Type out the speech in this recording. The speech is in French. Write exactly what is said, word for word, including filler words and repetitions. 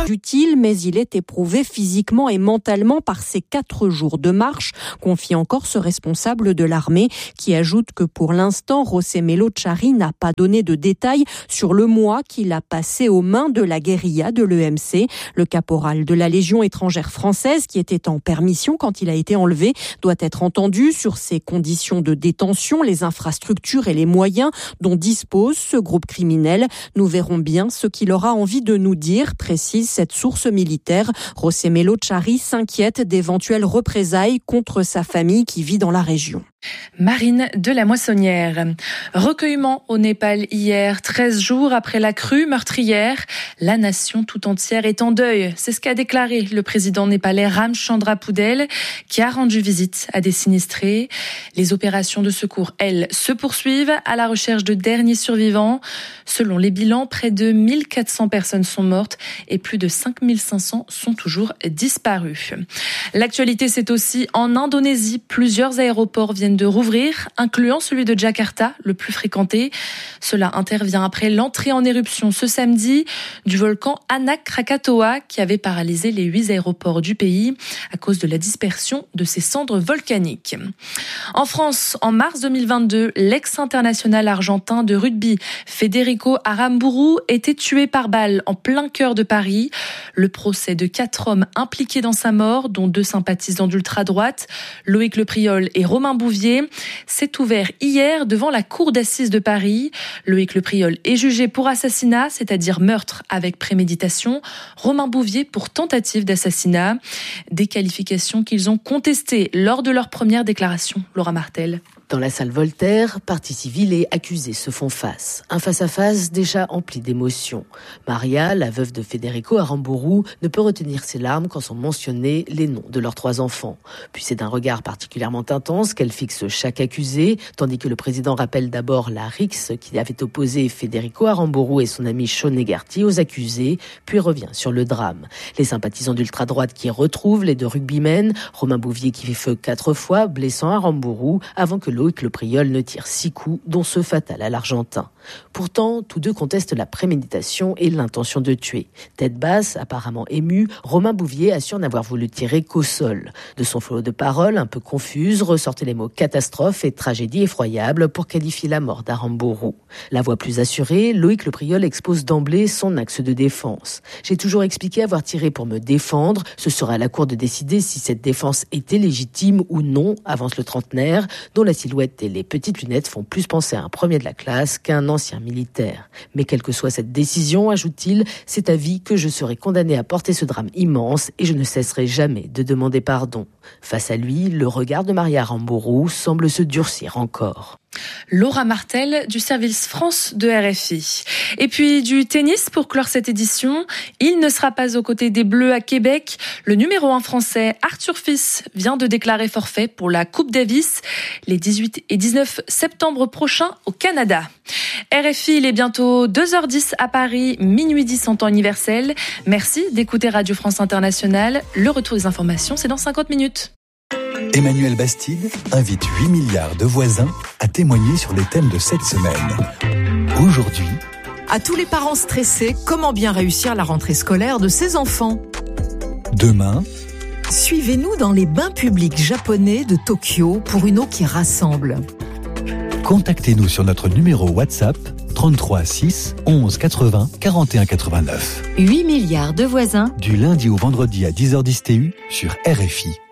utile, mais il est éprouvé physiquement et mentalement par ces quatre jours de marche, confie encore ce responsable de l'armée, qui ajoute que pour l'instant, José Melo Tchari n'a pas donné de détails sur le mois qu'il a passé aux mains de la guérilla de l'E M C. Le caporal de la Légion étrangère française, qui était en permission quand il a été enlevé, doit être entendu sur ses conditions de détention, les infrastructures et les moyens dont dispose ce groupe criminel. Nous verrons bien ce qu'il aura envie de nous dire, précise cette source militaire. José Melo Tchari s'inquiète d'éventuelles représailles contre sa famille qui vit dans la région. Marine de la Moissonnière. Recueillement au Népal hier, treize jours après la crue meurtrière. La nation tout entière est en deuil. C'est ce qu'a déclaré le président népalais Ramchandra Poudel, qui a rendu visite à des sinistrés. Les opérations de secours, elles, se poursuivent à la recherche de derniers survivants. Selon les bilans, près de mille quatre cents personnes sont mortes et plus de cinq mille cinq cents sont toujours disparues. L'actualité, c'est aussi en Indonésie. Plusieurs aéroports viennent de rouvrir, incluant celui de Jakarta, le plus fréquenté. Cela intervient après l'entrée en éruption ce samedi du volcan Anak Krakatoa, qui avait paralysé les huit aéroports du pays à cause de la dispersion de ses cendres volcaniques. En France, en mars deux mille vingt-deux, l'ex-international argentin de rugby Federico Aramburu était tué par balle en plein cœur de Paris. Le procès de quatre hommes impliqués dans sa mort, dont deux sympathisants d'ultra-droite, Loïc Lepriol et Romain Bouvier, s'est ouvert hier devant la cour d'assises de Paris. Loïc Lepriol est jugé pour assassinat, c'est-à-dire meurtre avec préméditation. Romain Bouvier pour tentative d'assassinat. Des qualifications qu'ils ont contestées lors de leur première déclaration. Laura Martel. Dans la salle Voltaire, partie civile et accusés se font face. Un face-à-face déjà empli d'émotions. Maria, la veuve de Federico Aramburu, ne peut retenir ses larmes quand sont mentionnés les noms de leurs trois enfants. Puis c'est d'un regard particulièrement intense qu'elle fixe chaque accusé, tandis que le président rappelle d'abord la rixe qui avait opposé Federico Aramburu et son ami Sean Hegarty aux accusés, puis revient sur le drame. Les sympathisants d'ultra-droite qui retrouvent les deux rugbymen, Romain Bouvier qui fait feu quatre fois, blessant Aramburu, avant que Loïc Lepriol ne tire six coups, dont ceux fatals à l'Argentin. Pourtant, tous deux contestent la préméditation et l'intention de tuer. Tête basse, apparemment ému, Romain Bouvier assure n'avoir voulu tirer qu'au sol. De son flot de paroles, un peu confuse, ressortaient les mots catastrophe et tragédie effroyable pour qualifier la mort d'Aramburu. La voix plus assurée, Loïc Lepriol expose d'emblée son axe de défense. J'ai toujours expliqué avoir tiré pour me défendre. Ce sera à la cour de décider si cette défense était légitime ou non, avance le trentenaire, dont la silhouette et les petites lunettes font plus penser à un premier de la classe qu'à un ancien militaire. Mais quelle que soit cette décision, ajoute-t-il, c'est à vie que je serai condamné à porter ce drame immense et je ne cesserai jamais de demander pardon. Face à lui, le regard de Maria Aramburu semble se durcir encore. Laura Martel du service France de R F I. Et puis du tennis pour clore cette édition. Il ne sera pas aux côtés des Bleus à Québec. Le numéro un français Arthur Fils vient de déclarer forfait pour la Coupe Davis les dix-huit et dix-neuf septembre prochains au Canada. R F I, il est bientôt deux heures dix à Paris, minuit dix en temps universel. Merci d'écouter Radio France Internationale. Le retour des informations, c'est dans cinquante minutes. Emmanuel Bastide invite huit milliards de voisins à témoigner sur les thèmes de cette semaine. Aujourd'hui, à tous les parents stressés, comment bien réussir la rentrée scolaire de ses enfants. Demain, suivez-nous dans les bains publics japonais de Tokyo pour une eau qui rassemble. Contactez-nous sur notre numéro WhatsApp trente-trois six onze quatre-vingts quarante et un quatre-vingt-neuf. huit milliards de voisins. Du lundi au vendredi à dix heures dix T U sur R F I.